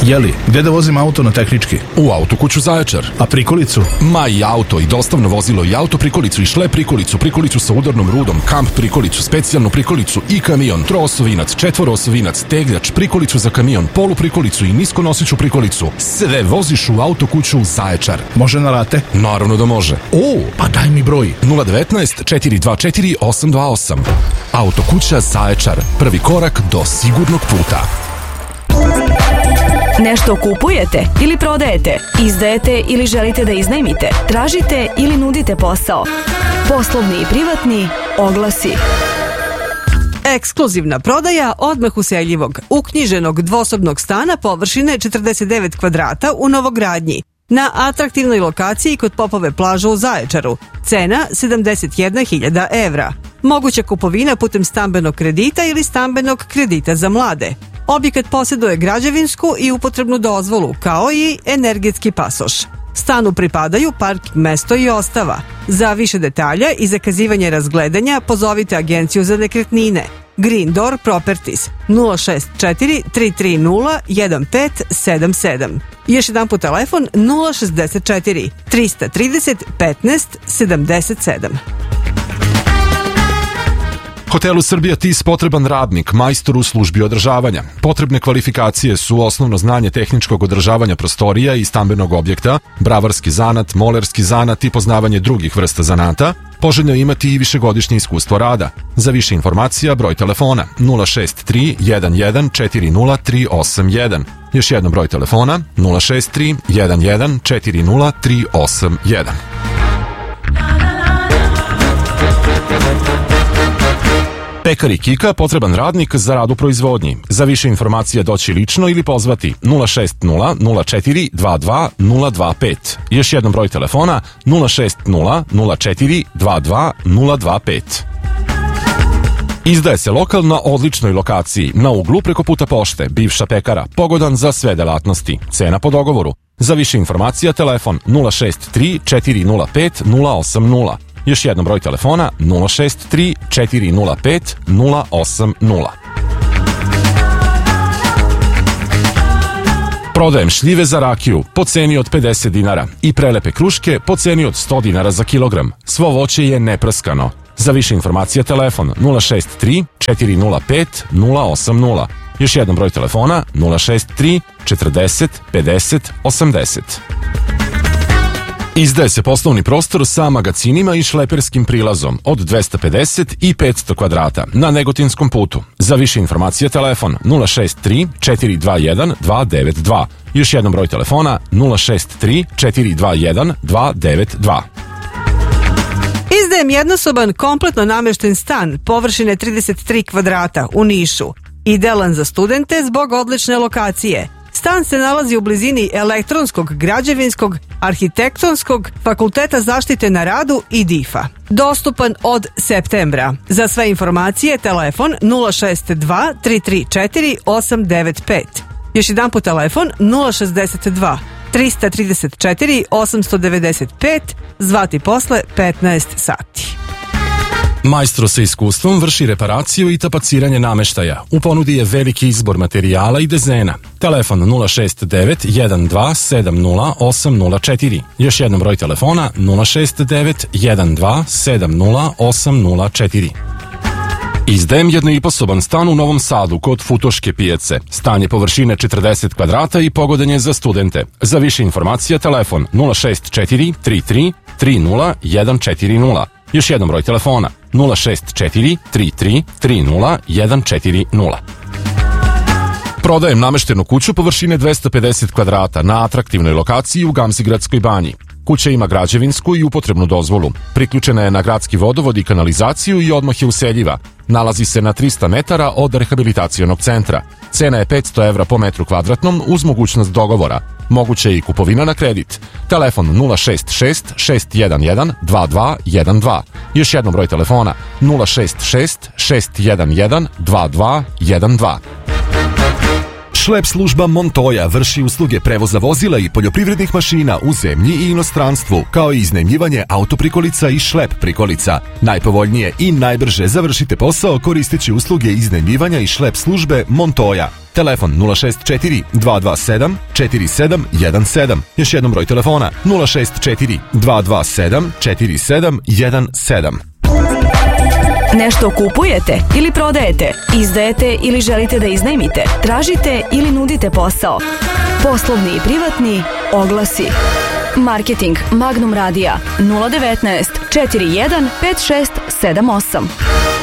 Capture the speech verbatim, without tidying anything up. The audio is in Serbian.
Jeli, gde da vozim auto na tehnički? U Autokuću Zaječar. A prikolicu? Ma i auto, i dostavno vozilo, i auto prikolicu, i šlep prikolicu, prikolicu sa udarnom rudom, kamp prikolicu, specijalnu prikolicu i kamion, troosovinac, četvoroosovinac, tegljač, prikolicu za kamion, polu prikolicu i niskonosiću prikolicu. Sve voziš u Autokuću Zaječar. Može na rate? Naravno da može. O, pa daj mi broj. nula devetnaest četiri dva četiri osam dva osam. Autokuća Zaječar. Prvi korak do sigurnog puta. Nešto kupujete ili prodajete, izdajete ili želite da iznajmite, tražite ili nudite posao. Poslovni i privatni oglasi. Ekskluzivna prodaja odmah useljivog, uknjiženog dvosobnog stana površine četrdeset devet kvadrata u novogradnji. Na atraktivnoj lokaciji kod Popove plaže u Zaječaru. Cena sedamdeset jedna hiljada evra. Moguća kupovina putem stambenog kredita ili stambenog kredita za mlade. Objekat posjeduje građevinsku i upotrebnu dozvolu, kao i energetski pasoš. Stanu pripadaju parking mesto i ostava. Za više detalja i zakazivanje razgledanja pozovite Agenciju za nekretnine. Green Door Properties nula šest četiri tri tri nula jedan pet sedam sedam. Još jedan put telefon nula šezdeset četiri trista trideset petnaest sedamdeset sedam. Hotelu Srbija Tis potreban radnik, majstor u službi održavanja. Potrebne kvalifikacije su osnovno znanje tehničkog održavanja prostorija i stambenog objekta, bravarski zanat, molerski zanat i poznavanje drugih vrsta zanata. Poželjno je imati i višegodišnje iskustvo rada. Za više informacija broj telefona nula šest tri jedan jedan četiri nula tri osam jedan. Još jednom broj telefona nula šest tri jedan jedan četiri nula tri osam jedan. Pekari Kika potreban radnik za rad u proizvodnji. Za više informacija doći lično ili pozvati nula šest nula nula četiri dva dva nula dva pet. Još jednom broj telefona nula šest nula nula četiri dva dva nula dva pet. Izdaje se lokal na odličnoj lokaciji, na uglu preko puta pošte, bivša pekara, pogodan za sve delatnosti. Cena po dogovoru. Za više informacija telefon nula šest tri četiri nula pet nula osam nula. Još jednom broj telefona nula šest tri četiri nula pet nula osam nula. Prodajem šljive za rakiju po ceni od pedeset dinara i prelepe kruške po ceni od sto dinara za kilogram. Svo voće je neprskano. Za više informacija telefon nula šest tri četiri nula pet nula osam nula. Još jednom broj telefona nula šest tri četrdeset pedeset osamdeset. Izdaje se poslovni prostor sa magacinima i šleperskim prilazom od dvesta pedeset i petsto kvadrata na Negotinskom putu. Za više informacija telefon nula šest tri četiri dva jedan dva devet dva. Još jednom broj telefona nula šest tri četiri dva jedan dva devet dva. Izdajem jednosoban, kompletno namešten stan površine trideset tri kvadrata u Nišu. Idealan za studente zbog odlične lokacije. Stan se nalazi u blizini elektronskog, građevinskog, arhitektonskog, fakulteta zaštite na radu i difa. Dostupan od septembra. Za sve informacije telefon nula šest dva tri tri četiri osam devet pet. Još jedan put telefon nula šezdeset dva trista trideset četiri osamsto devedeset pet, zvati posle petnaest sati. Majstro sa iskustvom vrši reparaciju i tapaciranje nameštaja. U ponudi je veliki izbor materijala i dezena. Telefon nula šest devet jedan dva sedam nula osam nula četiri. Još jednom broj telefona nula šest devet jedan dva sedam nula osam nula četiri. Izdajem jednoiposoban stan u Novom Sadu kod Futoške pijace. Stan je površine četrdeset kvadrata i pogodan je za studente. Za više informacija telefon nula šest četiri tri tri tri nula jedan četiri nula. Još jednom broj telefona nula šest četiri tri tri tri nula jedan četiri nula. Prodajem nameštenu kuću površine dvesta pedeset kvadrata na atraktivnoj lokaciji u Gamzigradskoj banji. Kuća ima građevinsku i upotrebnu dozvolu. Priključena je na gradski vodovod i kanalizaciju i odmah je useljiva. Nalazi se na trista metara od rehabilitacionog centra. Cena je petsto evra po metru kvadratnom uz mogućnost dogovora. Moguće je i kupovina na kredit. Telefon nula šest šest šest jedan jedan dva dva jedan dva. Još jednom broj telefona nula šest šest šest jedan jedan dva dva jedan dva. Šlep služba Montoya vrši usluge prevoza vozila i poljoprivrednih mašina u zemlji i inostranstvu, kao i iznajmljivanje autoprikolica i šlep prikolica. Najpovoljnije i najbrže završite posao koristeći usluge iznajmljivanja i šlep službe Montoya. Telefon nula šest četiri dva dva sedam četiri sedam jedan sedam. Još jednom broj telefona nula šest četiri dva dva sedam četiri sedam jedan sedam. Nešto kupujete ili prodajete, izdajete ili želite da iznajmite, tražite ili nudite posao. Poslovni i privatni oglasi. Marketing Magnum Radija nula devetnaest četrdeset jedan pedeset šest sedamdeset osam.